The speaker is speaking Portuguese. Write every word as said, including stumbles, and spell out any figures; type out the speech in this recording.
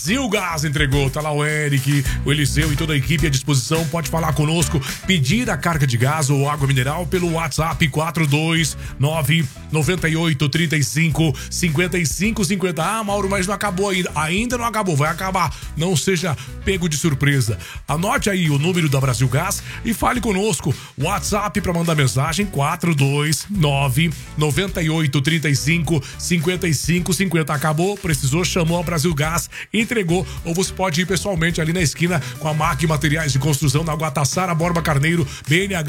Brasil Gás entregou. Tá lá o Eric, o Eliseu e toda a equipe à disposição. Pode falar conosco, pedir a carga de gás ou água mineral pelo WhatsApp quatro dois nove nove oito três cinco cinco cinco cinco zero. Ah, Mauro, mas não acabou ainda. Ainda não acabou, vai acabar. Não seja pego de surpresa. Anote aí o número da Brasil Gás e fale conosco. WhatsApp para mandar mensagem quatro dois nove nove oito três cinco cinco cinco cinco zero. Acabou, precisou, chamou a Brasil Gás, entregou. Ou você pode ir pessoalmente ali na esquina com a M A C Materiais de Construção na Guataçara, Borba Carneiro, B N H